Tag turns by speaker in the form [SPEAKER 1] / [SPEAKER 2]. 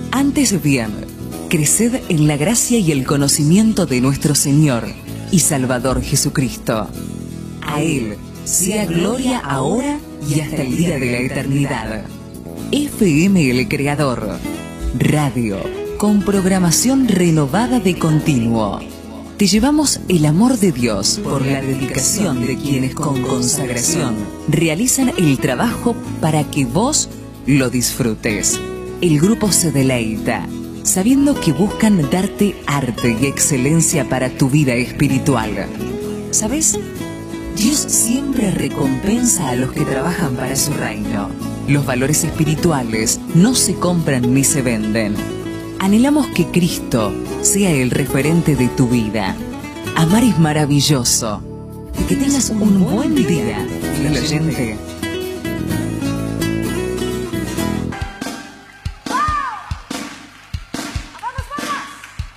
[SPEAKER 1] Antes bien, creced en la gracia y el conocimiento de nuestro Señor y Salvador Jesucristo. A Él sea gloria ahora y hasta el día de la eternidad. FM El Creador, radio con programación renovada de continuo. Te llevamos el amor de Dios por la dedicación de quienes con consagración realizan el trabajo para que vos lo disfrutes. El grupo se deleita, sabiendo que buscan darte arte y excelencia para tu vida espiritual. ¿Sabes? Dios siempre recompensa a los que trabajan para su reino. Los valores espirituales no se compran ni se venden. Anhelamos que Cristo sea el referente de tu vida. Amar es maravilloso. Y que tengas un buen día, fiel oyente.